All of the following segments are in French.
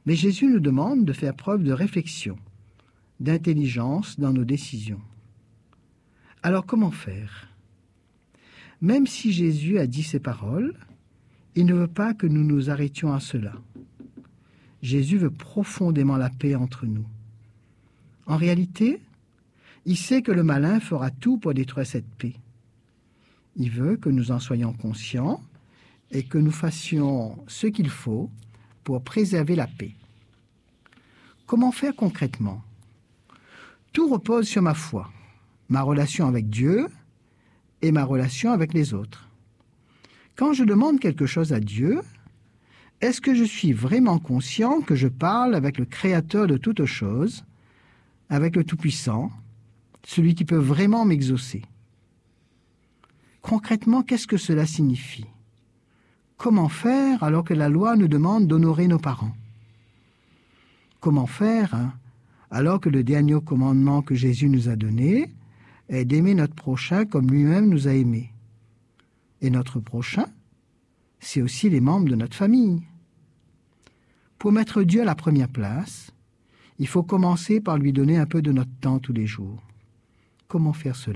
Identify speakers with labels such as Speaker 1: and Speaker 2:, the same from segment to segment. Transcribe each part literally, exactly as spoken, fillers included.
Speaker 1: Mais Jésus nous demande de faire preuve de réflexion, d'intelligence dans nos décisions. Alors comment faire ? Même si Jésus a dit ces paroles, il ne veut pas que nous nous arrêtions à cela. Jésus veut profondément la paix entre nous. En réalité, il sait que le malin fera tout pour détruire cette paix. Il veut que nous en soyons conscients et que nous fassions ce qu'il faut pour préserver la paix. Comment faire concrètement ? Tout repose sur ma foi, ma relation avec Dieu et ma relation avec les autres. Quand je demande quelque chose à Dieu, est-ce que je suis vraiment conscient que je parle avec le Créateur de toutes choses, avec le Tout-Puissant, celui qui peut vraiment m'exaucer ? Concrètement, qu'est-ce que cela signifie ? Comment faire alors que la loi nous demande d'honorer nos parents ? Comment faire hein, alors que le dernier commandement que Jésus nous a donné est d'aimer notre prochain comme lui-même nous a aimés ? Et notre prochain, c'est aussi les membres de notre famille. Pour mettre Dieu à la première place, il faut commencer par lui donner un peu de notre temps tous les jours. Comment faire cela ?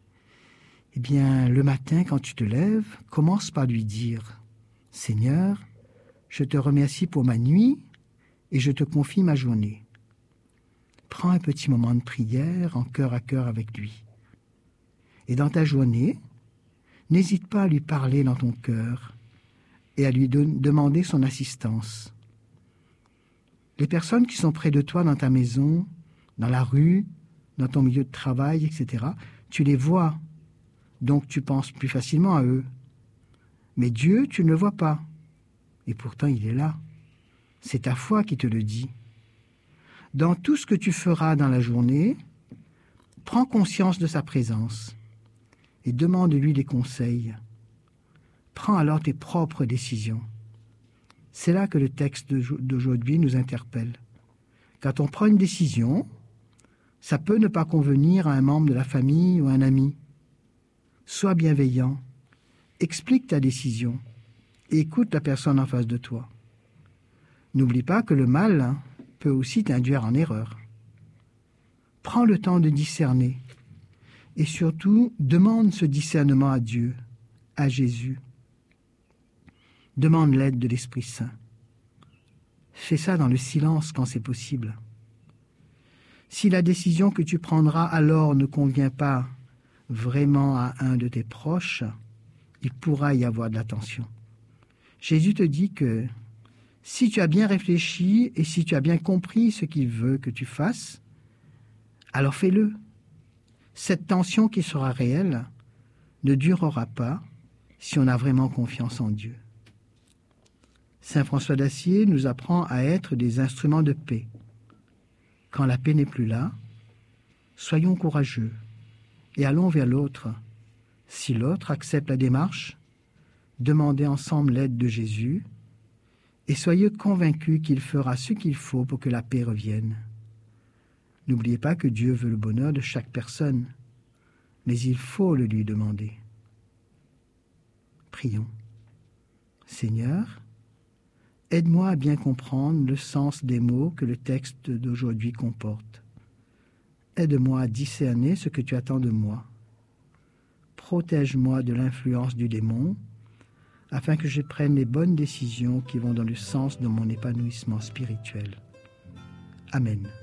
Speaker 1: Eh bien, le matin, quand tu te lèves, commence par lui dire « Seigneur, je te remercie pour ma nuit et je te confie ma journée. » Prends un petit moment de prière en cœur à cœur avec lui. Et dans ta journée, n'hésite pas à lui parler dans ton cœur et à lui de- demander son assistance. Les personnes qui sont près de toi dans ta maison, dans la rue, dans ton milieu de travail, et cetera, tu les vois, donc tu penses plus facilement à eux. Mais Dieu, tu ne le vois pas. Et pourtant, il est là. C'est ta foi qui te le dit. Dans tout ce que tu feras dans la journée, prends conscience de sa présence et demande-lui des conseils. Prends alors tes propres décisions. C'est là que le texte d'aujourd'hui nous interpelle. Quand on prend une décision, ça peut ne pas convenir à un membre de la famille ou à un ami. Sois bienveillant, explique ta décision et écoute la personne en face de toi. N'oublie pas que le mal hein, peut aussi t'induire en erreur. Prends le temps de discerner et surtout demande ce discernement à Dieu, à Jésus. Demande l'aide de l'Esprit Saint. Fais ça dans le silence quand c'est possible. Si la décision que tu prendras alors ne convient pas vraiment à un de tes proches, il pourra y avoir de la tension. Jésus te dit que si tu as bien réfléchi et si tu as bien compris ce qu'il veut que tu fasses, alors fais-le. Cette tension qui sera réelle ne durera pas si on a vraiment confiance en Dieu. Saint François d'Assier nous apprend à être des instruments de paix. Quand la paix n'est plus là, soyons courageux et allons vers l'autre. Si l'autre accepte la démarche, demandez ensemble l'aide de Jésus et soyez convaincus qu'il fera ce qu'il faut pour que la paix revienne. N'oubliez pas que Dieu veut le bonheur de chaque personne, mais il faut le lui demander. Prions. Seigneur, aide-moi à bien comprendre le sens des mots que le texte d'aujourd'hui comporte. Aide-moi à discerner ce que tu attends de moi. Protège-moi de l'influence du démon, afin que je prenne les bonnes décisions qui vont dans le sens de mon épanouissement spirituel. Amen.